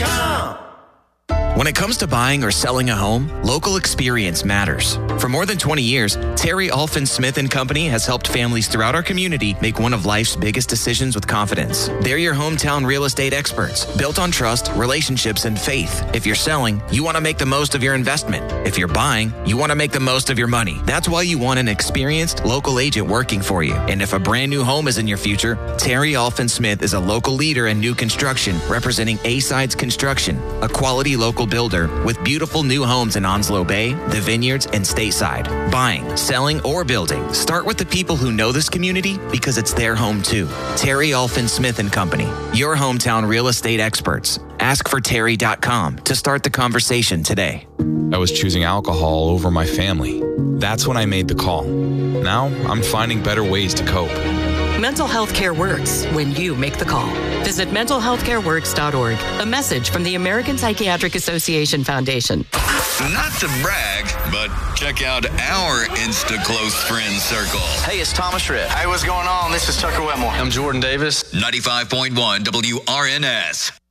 Terry.com. When it comes to buying or selling a home, local experience matters. For more than 20 years, Terry Alfin Smith & Company has helped families throughout our community make one of life's biggest decisions with confidence. They're your hometown real estate experts, built on trust, relationships, and faith. If you're selling, you want to make the most of your investment. If you're buying, you want to make the most of your money. That's why you want an experienced local agent working for you. And if a brand new home is in your future, Terry Alfin Smith is a local leader in new construction, representing A-Sides Construction, a quality local builder with beautiful new homes in Onslow Bay, the Vineyards, and Stateside. Buying, selling, or building, start with the people who know this community because it's their home too. Terry Alfin Smith & Company, your hometown real estate experts. Ask for Terry.com to start the conversation today. I was choosing alcohol over my family. That's when I made the call. Now I'm finding better ways to cope. Mental health care works when you make the call. Visit mentalhealthcareworks.org. A message from the American Psychiatric Association Foundation. Not to brag, but check out our Insta Close Friend Circle. Hey, it's Thomas Rhett. Hey, what's going on? This is Tucker Wetmore. I'm Jordan Davis. 95.1 WRNS.